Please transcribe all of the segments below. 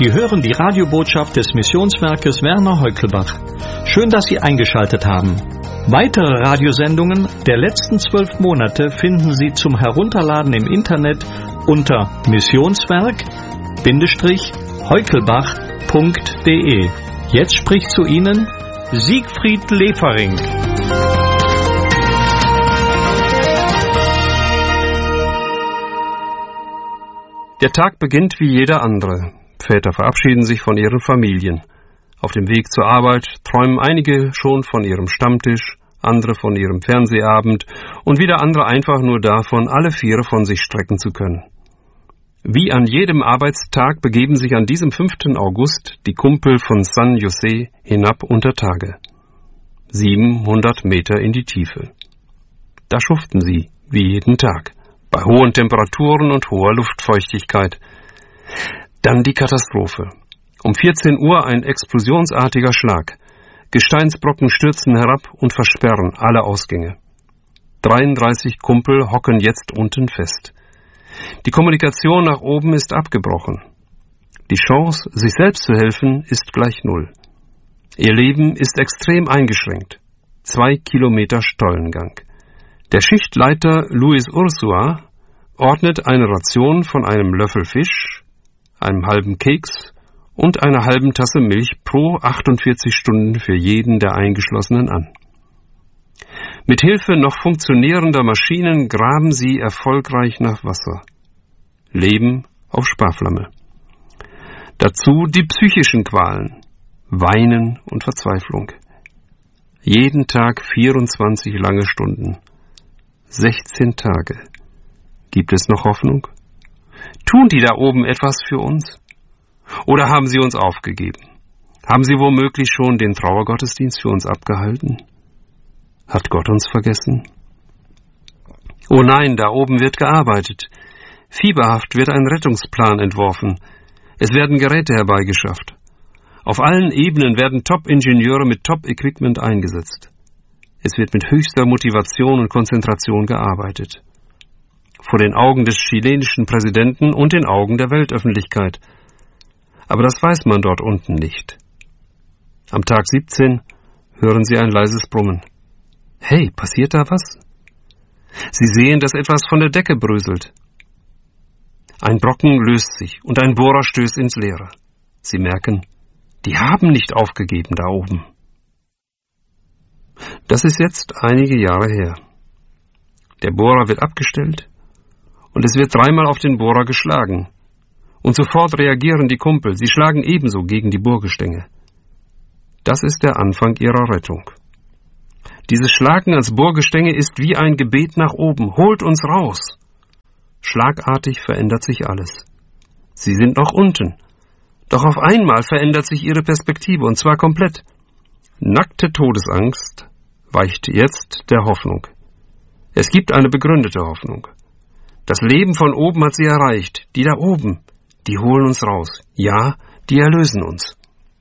Sie hören die Radiobotschaft des Missionswerkes Werner Heukelbach. Schön, dass Sie eingeschaltet haben. Weitere Radiosendungen der letzten 12 Monate finden Sie zum Herunterladen im Internet unter missionswerk-heukelbach.de. Jetzt spricht zu Ihnen Siegfried Lefering. Der Tag beginnt wie jeder andere. Väter verabschieden sich von ihren Familien. Auf dem Weg zur Arbeit träumen einige schon von ihrem Stammtisch, andere von ihrem Fernsehabend und wieder andere einfach nur davon, alle Viere von sich strecken zu können. Wie an jedem Arbeitstag begeben sich an diesem 5. August die Kumpel von San José hinab unter Tage. 700 Meter in die Tiefe. Da schuften sie, wie jeden Tag, bei hohen Temperaturen und hoher Luftfeuchtigkeit. Dann die Katastrophe. Um 14 Uhr ein explosionsartiger Schlag. Gesteinsbrocken stürzen herab und versperren alle Ausgänge. 33 Kumpel hocken jetzt unten fest. Die Kommunikation nach oben ist abgebrochen. Die Chance, sich selbst zu helfen, ist gleich null. Ihr Leben ist extrem eingeschränkt. 2 Kilometer Stollengang. Der Schichtleiter Luis Ursua ordnet eine Ration von einem Löffel Fisch, einem halben Keks und einer halben Tasse Milch pro 48 Stunden für jeden der Eingeschlossenen an. Mit Hilfe noch funktionierender Maschinen graben sie erfolgreich nach Wasser. Leben auf Sparflamme. Dazu die psychischen Qualen, Weinen und Verzweiflung. Jeden Tag 24 lange Stunden. 16 Tage. Gibt es noch Hoffnung? Tun die da oben etwas für uns? Oder haben sie uns aufgegeben? Haben sie womöglich schon den Trauergottesdienst für uns abgehalten? Hat Gott uns vergessen? Oh nein, da oben wird gearbeitet. Fieberhaft wird ein Rettungsplan entworfen. Es werden Geräte herbeigeschafft. Auf allen Ebenen werden Top-Ingenieure mit Top-Equipment eingesetzt. Es wird mit höchster Motivation und Konzentration gearbeitet. Vor den Augen des chilenischen Präsidenten und den Augen der Weltöffentlichkeit. Aber das weiß man dort unten nicht. Am Tag 17 hören sie ein leises Brummen. Hey, passiert da was? Sie sehen, dass etwas von der Decke bröselt. Ein Brocken löst sich und ein Bohrer stößt ins Leere. Sie merken, die haben nicht aufgegeben da oben. Das ist jetzt einige Jahre her. Der Bohrer wird abgestellt und es wird 3-mal auf den Bohrer geschlagen. Und sofort reagieren die Kumpel, sie schlagen ebenso gegen die Bohrgestänge. Das ist der Anfang ihrer Rettung. Dieses Schlagen als Bohrgestänge ist wie ein Gebet nach oben. Holt uns raus! Schlagartig verändert sich alles. Sie sind noch unten. Doch auf einmal verändert sich ihre Perspektive, und zwar komplett. Nackte Todesangst weicht jetzt der Hoffnung. Es gibt eine begründete Hoffnung. Das Leben von oben hat sie erreicht. Die da oben, die holen uns raus. Ja, die erlösen uns.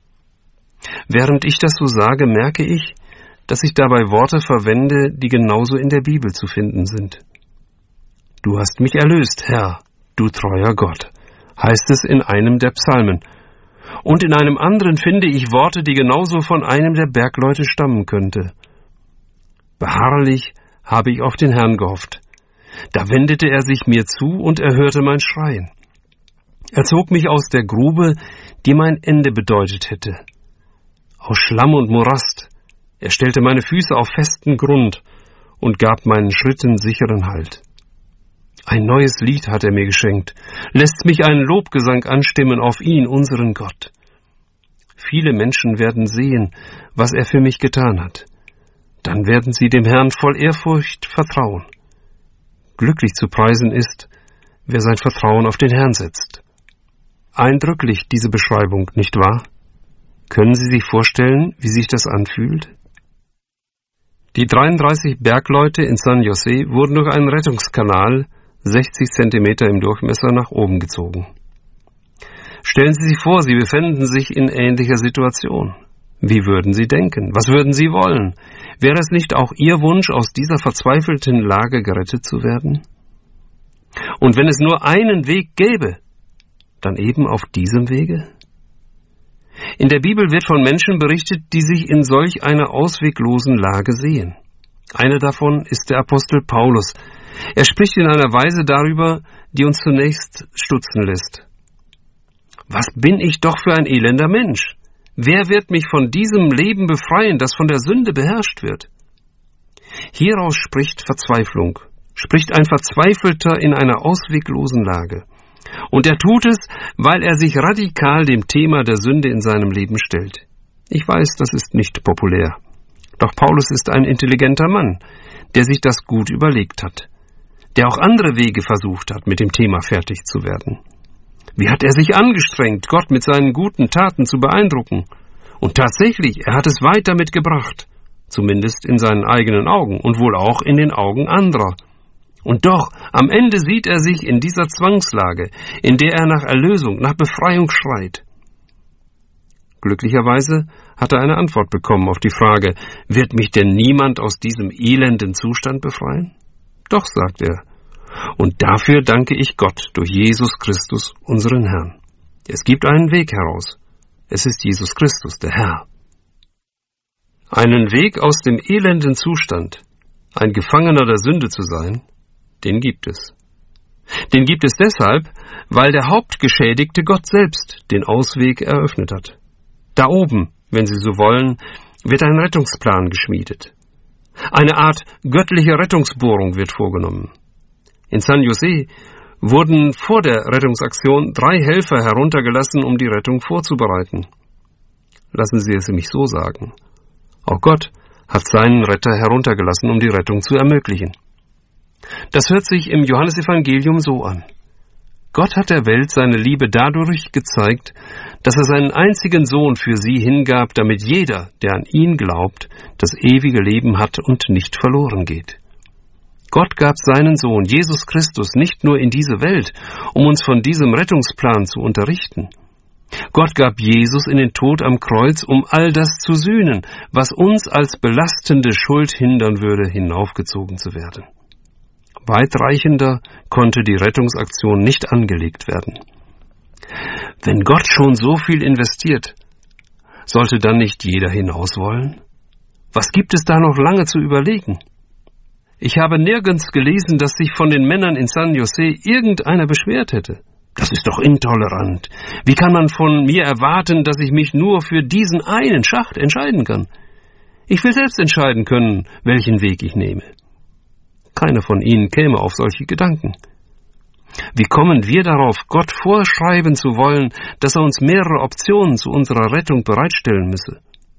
Während ich das so sage, merke ich, dass ich dabei Worte verwende, die genauso in der Bibel zu finden sind. Du hast mich erlöst, Herr, du treuer Gott, heißt es in einem der Psalmen. Und in einem anderen finde ich Worte, die genauso von einem der Bergleute stammen könnte. Beharrlich habe ich auf den Herrn gehofft. Da wendete er sich mir zu und erhörte mein Schreien. Er zog mich aus der Grube, die mein Ende bedeutet hätte. Aus Schlamm und Morast. Er stellte meine Füße auf festen Grund und gab meinen Schritten sicheren Halt. Ein neues Lied hat er mir geschenkt, lässt mich einen Lobgesang anstimmen auf ihn, unseren Gott. Viele Menschen werden sehen, was er für mich getan hat. Dann werden sie dem Herrn voll Ehrfurcht vertrauen. Glücklich zu preisen ist, wer sein Vertrauen auf den Herrn setzt. Eindrücklich diese Beschreibung, nicht wahr? Können Sie sich vorstellen, wie sich das anfühlt? Die 33 Bergleute in San José wurden durch einen Rettungskanal 60 Zentimeter im Durchmesser nach oben gezogen. Stellen Sie sich vor, Sie befänden sich in ähnlicher Situation. Wie würden Sie denken? Was würden Sie wollen? Wäre es nicht auch Ihr Wunsch, aus dieser verzweifelten Lage gerettet zu werden? Und wenn es nur einen Weg gäbe, dann eben auf diesem Wege? In der Bibel wird von Menschen berichtet, die sich in solch einer ausweglosen Lage sehen. Einer davon ist der Apostel Paulus. Er spricht in einer Weise darüber, die uns zunächst stutzen lässt. Was bin ich doch für ein elender Mensch? Wer wird mich von diesem Leben befreien, das von der Sünde beherrscht wird? Hieraus spricht Verzweiflung, spricht ein Verzweifelter in einer ausweglosen Lage. Und er tut es, weil er sich radikal dem Thema der Sünde in seinem Leben stellt. Ich weiß, das ist nicht populär. Doch Paulus ist ein intelligenter Mann, der sich das gut überlegt hat, der auch andere Wege versucht hat, mit dem Thema fertig zu werden. Wie hat er sich angestrengt, Gott mit seinen guten Taten zu beeindrucken? Und tatsächlich, er hat es weit damit gebracht, zumindest in seinen eigenen Augen und wohl auch in den Augen anderer. Und doch, am Ende sieht er sich in dieser Zwangslage, in der er nach Erlösung, nach Befreiung schreit. Glücklicherweise hat er eine Antwort bekommen auf die Frage, wird mich denn niemand aus diesem elenden Zustand befreien? Doch, sagt er. Und dafür danke ich Gott durch Jesus Christus, unseren Herrn. Es gibt einen Weg heraus. Es ist Jesus Christus, der Herr. Einen Weg aus dem elenden Zustand, ein Gefangener der Sünde zu sein, den gibt es. Den gibt es deshalb, weil der Hauptgeschädigte Gott selbst den Ausweg eröffnet hat. Da oben, wenn Sie so wollen, wird ein Rettungsplan geschmiedet. Eine Art göttliche Rettungsbohrung wird vorgenommen. In San Jose wurden vor der Rettungsaktion 3 Helfer heruntergelassen, um die Rettung vorzubereiten. Lassen Sie es mich so sagen. Auch Gott hat seinen Retter heruntergelassen, um die Rettung zu ermöglichen. Das hört sich im Johannesevangelium so an. Gott hat der Welt seine Liebe dadurch gezeigt, dass er seinen einzigen Sohn für sie hingab, damit jeder, der an ihn glaubt, das ewige Leben hat und nicht verloren geht. Gott gab seinen Sohn, Jesus Christus, nicht nur in diese Welt, um uns von diesem Rettungsplan zu unterrichten. Gott gab Jesus in den Tod am Kreuz, um all das zu sühnen, was uns als belastende Schuld hindern würde, hinaufgezogen zu werden. Weitreichender konnte die Rettungsaktion nicht angelegt werden. Wenn Gott schon so viel investiert, sollte dann nicht jeder hinaus wollen? Was gibt es da noch lange zu überlegen? Ich habe nirgends gelesen, dass sich von den Männern in San Jose irgendeiner beschwert hätte. Das ist doch intolerant. Wie kann man von mir erwarten, dass ich mich nur für diesen einen Schacht entscheiden kann? Ich will selbst entscheiden können, welchen Weg ich nehme. Keiner von ihnen käme auf solche Gedanken. Wie kommen wir darauf, Gott vorschreiben zu wollen, dass er uns mehrere Optionen zu unserer Rettung bereitstellen müsse?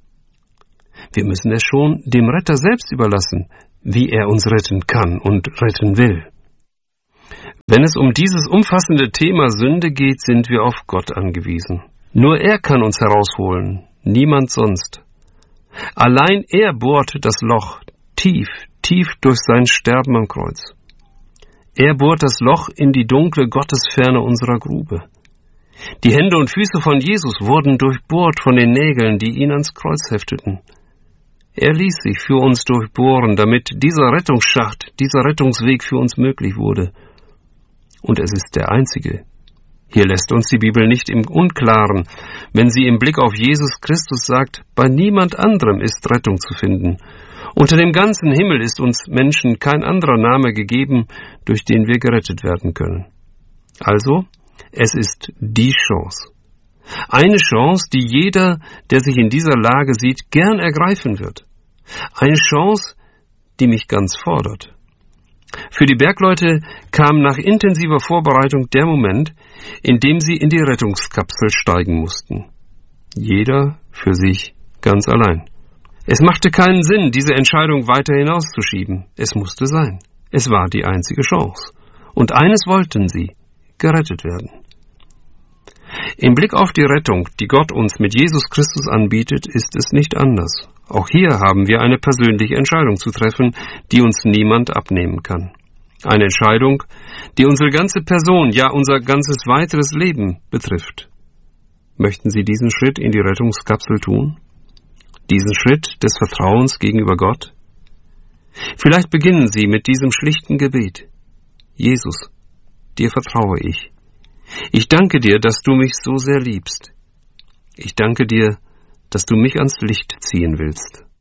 Wir müssen es schon dem Retter selbst überlassen, wie er uns retten kann und retten will. Wenn es um dieses umfassende Thema Sünde geht, sind wir auf Gott angewiesen. Nur er kann uns herausholen, niemand sonst. Allein er bohrt das Loch tief durch sein Sterben am Kreuz. Er bohrt das Loch in die dunkle Gottesferne unserer Grube. Die Hände und Füße von Jesus wurden durchbohrt von den Nägeln, die ihn ans Kreuz hefteten. Er ließ sich für uns durchbohren, damit dieser Rettungsschacht, dieser Rettungsweg für uns möglich wurde. Und es ist der einzige. Hier lässt uns die Bibel nicht im Unklaren, wenn sie im Blick auf Jesus Christus sagt, bei niemand anderem ist Rettung zu finden. Unter dem ganzen Himmel ist uns Menschen kein anderer Name gegeben, durch den wir gerettet werden können. Also, es ist die Chance. Eine Chance, die jeder, der sich in dieser Lage sieht, gern ergreifen wird. Eine Chance, die mich ganz fordert. Für die Bergleute kam nach intensiver Vorbereitung der Moment, in dem sie in die Rettungskapsel steigen mussten. Jeder für sich ganz allein. Es machte keinen Sinn, diese Entscheidung weiter hinauszuschieben. Es musste sein. Es war die einzige Chance. Und eines wollten sie: gerettet werden. Im Blick auf die Rettung, die Gott uns mit Jesus Christus anbietet, ist es nicht anders. Auch hier haben wir eine persönliche Entscheidung zu treffen, die uns niemand abnehmen kann. Eine Entscheidung, die unsere ganze Person, ja unser ganzes weiteres Leben betrifft. Möchten Sie diesen Schritt in die Rettungskapsel tun? Diesen Schritt des Vertrauens gegenüber Gott? Vielleicht beginnen Sie mit diesem schlichten Gebet. Jesus, dir vertraue ich. Ich danke dir, dass du mich so sehr liebst. Ich danke dir, dass du mich ans Licht ziehen willst.